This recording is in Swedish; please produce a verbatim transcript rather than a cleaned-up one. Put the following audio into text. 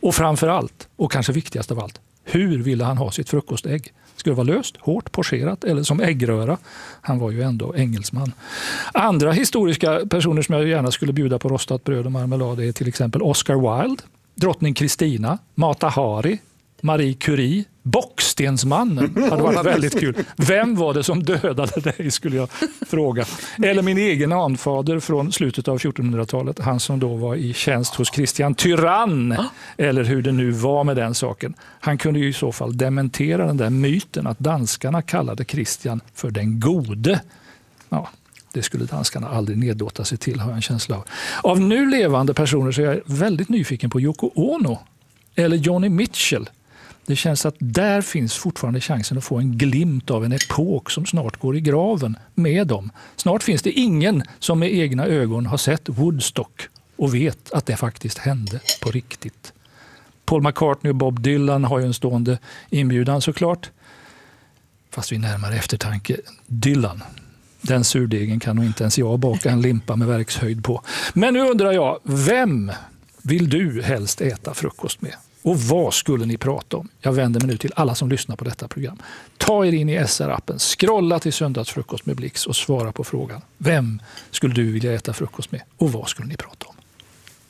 Och framför allt, och kanske viktigast av allt, hur ville han ha sitt frukostägg? Skulle det vara löst, hårt, pocherat eller som äggröra? Han var ju ändå engelsman. Andra historiska personer som jag gärna skulle bjuda på rostat bröd och marmelad är till exempel Oscar Wilde, drottning Kristina, Mata Hari, Marie Curie, Bockstensmannen. Hade varit väldigt kul. Vem var det som dödade dig, skulle jag fråga. Eller min egen anfader från slutet av fjortonhundratalet. Han som då var i tjänst hos Kristian Tyrann. Eller hur det nu var med den saken. Han kunde ju i så fall dementera den där myten att danskarna kallade Kristian för den gode. Ja, det skulle danskarna aldrig nedlåta sig till, har jag en känsla av. Av nu levande personer så är jag väldigt nyfiken på Yoko Ono. Eller Joni Mitchell. Det känns att där finns fortfarande chansen att få en glimt av en epok som snart går i graven med dem. Snart finns det ingen som med egna ögon har sett Woodstock och vet att det faktiskt hände på riktigt. Paul McCartney och Bob Dylan har ju en stående inbjudan såklart. Fast vid närmare eftertanke, Dylan, den surdegen kan nog inte ens jag baka en limpa med verkshöjd på. Men nu undrar jag, vem vill du helst äta frukost med? Och vad skulle ni prata om? Jag vänder mig nu till alla som lyssnar på detta program. Ta er in i S R-appen, scrolla till söndagsfrukost med Blix och svara på frågan. Vem skulle du vilja äta frukost med? Och vad skulle ni prata om?